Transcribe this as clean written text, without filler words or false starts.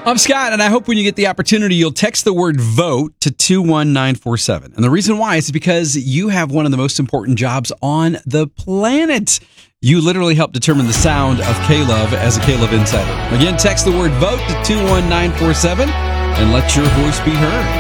I'm Scott, and I hope when you get the opportunity, you'll text the word VOTE to 21947. And the reason why is because you have one of the most important jobs on the planet. You literally help determine the sound of K-Love as a K-Love Insider. Again, text the word VOTE to 21947 and let your voice be heard.